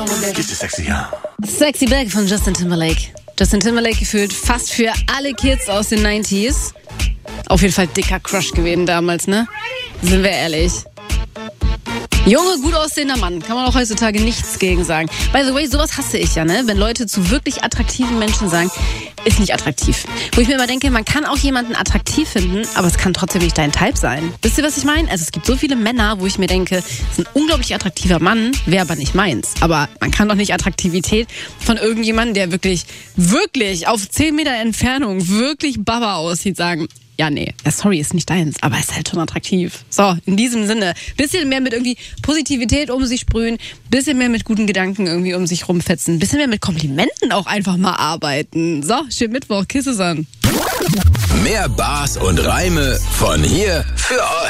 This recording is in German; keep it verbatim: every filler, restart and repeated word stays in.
Geht's dir sexy, ja? Sexy Back von Justin Timberlake. Justin Timberlake gefühlt fast für alle Kids aus den neunziger. Auf jeden Fall dicker Crush gewesen damals, ne? Sind wir ehrlich. Junge, gut aussehender Mann. Kann man auch heutzutage nichts gegen sagen. By the way, sowas hasse ich ja, ne? Wenn Leute zu wirklich attraktiven Menschen sagen, ist nicht attraktiv. Wo ich mir immer denke, man kann auch jemanden attraktiv finden, aber es kann trotzdem nicht dein Type sein. Wisst ihr, was ich meine? Also es gibt so viele Männer, wo ich mir denke, ist ein unglaublich attraktiver Mann, wäre aber nicht meins. Aber man kann doch nicht Attraktivität von irgendjemandem, der wirklich, wirklich auf zehn Meter Entfernung wirklich Baba aussieht, sagen, ja, nee, ja, sorry, ist nicht deins, aber ist halt schon attraktiv. So, in diesem Sinne, bisschen mehr mit irgendwie Positivität um sich sprühen, bisschen mehr mit guten Gedanken irgendwie um sich rumfetzen, bisschen mehr mit Komplimenten auch einfach mal arbeiten. So, schönen Mittwoch, Kisses an. Mehr Bars und Reime von hier für euch.